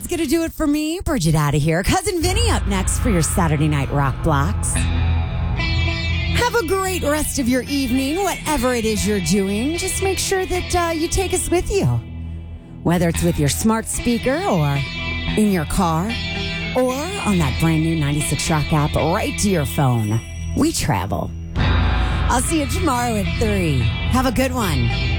going to do it for me. Bridget out of here. Cousin Vinny up next for your Saturday Night Rock Blocks. Have a great rest of your evening, whatever it is you're doing. Just make sure that you take us with you. Whether it's with your smart speaker or in your car or on that brand new 96 Rock app right to your phone. We travel. I'll see you tomorrow at 3. Have a good one.